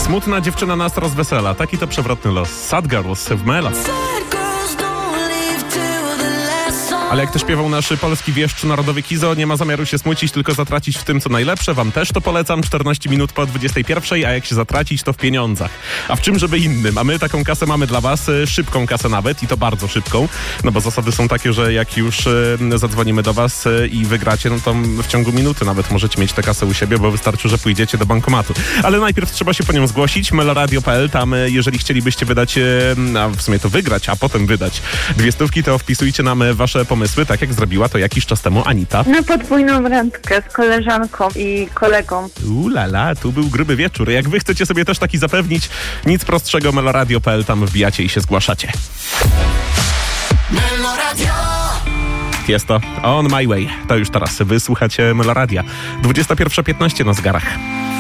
Smutna dziewczyna nas rozwesela. Taki to przewrotny los. Sad Girls w Mela. Ale jak to śpiewał nasz polski wieszcz narodowy Kizo, nie ma zamiaru się smucić, tylko zatracić w tym, co najlepsze. Wam też to polecam. 14 minut po 21, a jak się zatracić, to w pieniądzach. A w czym żeby innym? A my taką kasę mamy dla was, szybką kasę nawet i to bardzo szybką. No bo zasady są takie, że jak już zadzwonimy do was i wygracie, no to w ciągu minuty nawet możecie mieć tę kasę u siebie, bo wystarczy, że pójdziecie do bankomatu. Ale najpierw trzeba się po nią zgłosić. meloradio.pl, tam jeżeli chcielibyście wydać, a w sumie to wygrać, a potem wydać 200, to wpisujcie nam wasze pomysły, tak jak zrobiła to jakiś czas temu Anita. Na podwójną randkę z koleżanką i kolegą. Lala, tu był gruby wieczór. Jak wy chcecie sobie też taki zapewnić, nic prostszego, meloradio.pl, tam wbijacie i się zgłaszacie. Meloradio! Jest to On My Way. To już teraz wysłuchacie Meloradia. 21:15 na zegarach.